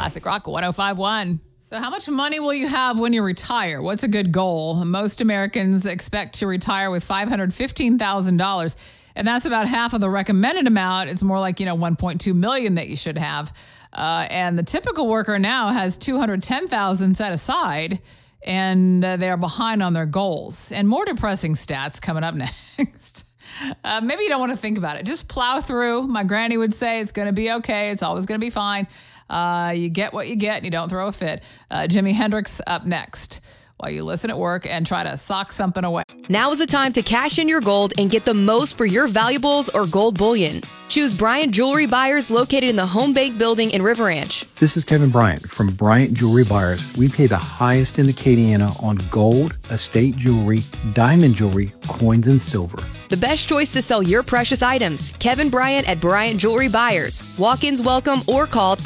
Classic Rock 105.1. So how much money will you have when you retire? What's a good goal? Most Americans expect to retire with $515,000. And that's about half of the recommended amount. It's more like, $1.2 million that you should have. And the typical worker now has $210,000 set aside, and they are behind on their goals. And more depressing stats coming up next. Maybe you don't want to think about it. Just plow through. My granny would say it's going to be okay. It's always going to be fine. You get what you get and you don't throw a fit. Jimi Hendrix up next while you listen at work and try to sock something away. Now is the time to cash in your gold and get the most for your valuables or gold bullion. Choose Bryant Jewelry Buyers located in the Home Bank building in River Ranch. This is Kevin Bryant from Bryant Jewelry Buyers. We pay the highest in Acadiana on gold, estate jewelry, diamond jewelry, coins, and silver. The best choice to sell your precious items. Kevin Bryant at Bryant Jewelry Buyers. Walk-ins welcome or call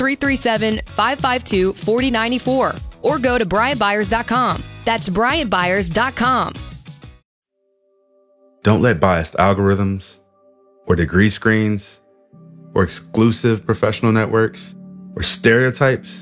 337-552-4094 or go to BryantBuyers.com. That's BryantBuyers.com. Don't let biased algorithms or degree screens or exclusive professional networks or stereotypes.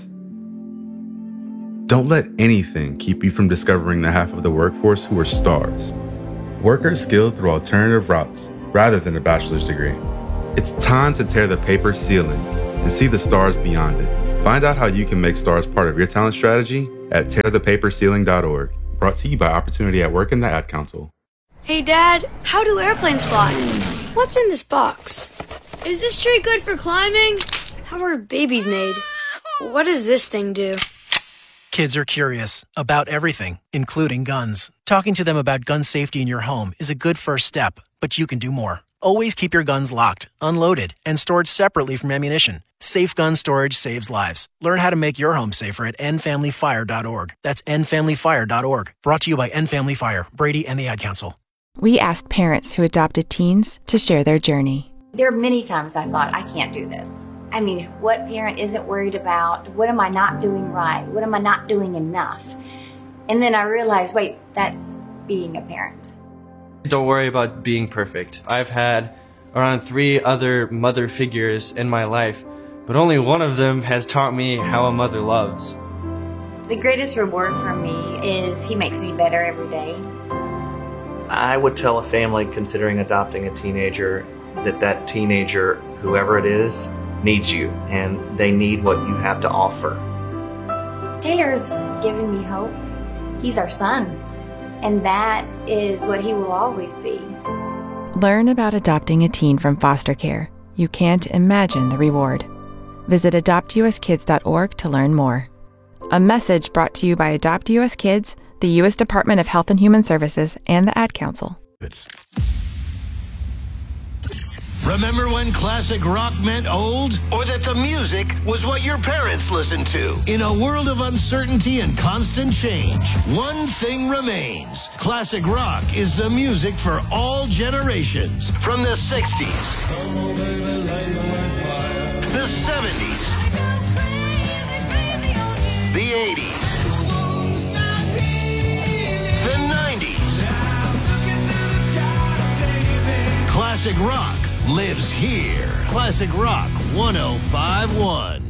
Don't let anything keep you from discovering the half of the workforce who are stars. Workers skilled through alternative routes rather than a bachelor's degree. It's time to tear the paper ceiling and see the stars beyond it. Find out how you can make stars part of your talent strategy at tearthepaperceiling.org. Brought to you by Opportunity at Work and the Ad Council. Hey, Dad, how do airplanes fly? What's in this box? Is this tree good for climbing? How are babies made? What does this thing do? Kids are curious about everything, including guns. Talking to them about gun safety in your home is a good first step, but you can do more. Always keep your guns locked, unloaded, and stored separately from ammunition. Safe gun storage saves lives. Learn how to make your home safer at endfamilyfire.org. That's endfamilyfire.org. Brought to you by End Family Fire, Brady, and the Ad Council. We asked parents who adopted teens to share their journey. There are many times I thought, I can't do this. I mean, what parent isn't worried about? What am I not doing right? What am I not doing enough? And then I realized, wait, that's being a parent. Don't worry about being perfect. I've had around 3 other mother figures in my life, but only one of them has taught me how a mother loves. The greatest reward for me is he makes me better every day. I would tell a family considering adopting a teenager that teenager, whoever it is, needs you, and they need what you have to offer. Taylor's given me hope. He's our son, and that is what he will always be. Learn about adopting a teen from foster care. You can't imagine the reward. Visit adoptuskids.org to learn more. A message brought to you by Adopt US Kids, the U.S. Department of Health and Human Services, and the Ad Council. Remember when classic rock meant old? Or that the music was what your parents listened to? In a world of uncertainty and constant change, one thing remains. Classic rock is the music for all generations. From the 60s, the 70s, the 80s, the 90s. Classic rock lives here. Classic Rock 105.1.